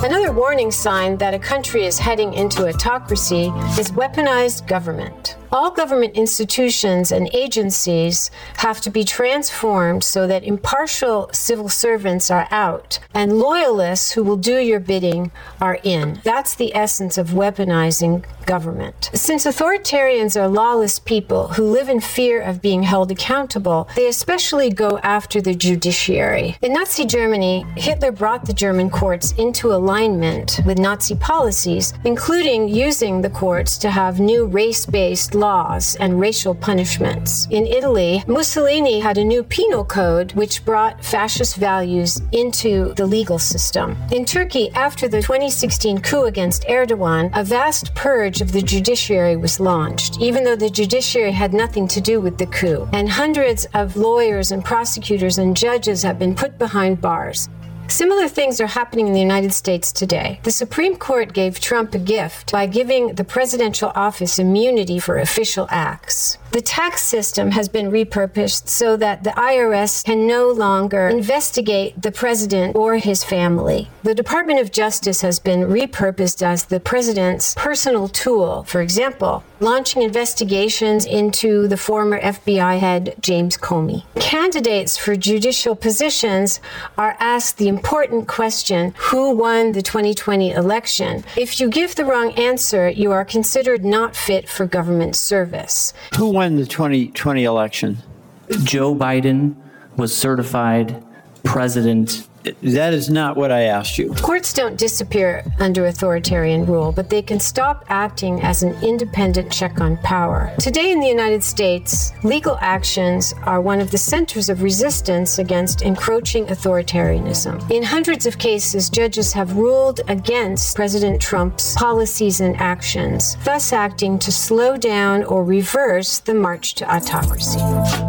Another warning sign that a country is heading into autocracy is weaponized government. All government institutions and agencies have to be transformed so that impartial civil servants are out and loyalists who will do your bidding are in. That's the essence of weaponizing government. Since authoritarians are lawless people who live in fear of being held accountable, they especially go after the judiciary. In Nazi Germany, Hitler brought the German courts into alignment with Nazi policies, including using the courts to have new race-based laws and racial punishments. In Italy, Mussolini had a new penal code which brought fascist values into the legal system. In Turkey, after the 2016 coup against Erdogan, a vast purge of the judiciary was launched, even though the judiciary had nothing to do with the coup. And hundreds of lawyers and prosecutors and judges have been put behind bars. Similar things are happening in the United States today. The Supreme Court gave Trump a gift by giving the presidential office immunity for official acts. The tax system has been repurposed so that the IRS can no longer investigate the president or his family. The Department of Justice has been repurposed as the president's personal tool. For example, launching investigations into the former FBI head, James Comey. Candidates for judicial positions are asked the important question, who won the 2020 election? If you give the wrong answer, you are considered not fit for government service. Who won the 2020 election? Joe Biden was certified president. That is not what I asked you. Courts don't disappear under authoritarian rule, but they can stop acting as an independent check on power. Today in the United States, legal actions are one of the centers of resistance against encroaching authoritarianism. In hundreds of cases, judges have ruled against President Trump's policies and actions, thus acting to slow down or reverse the march to autocracy.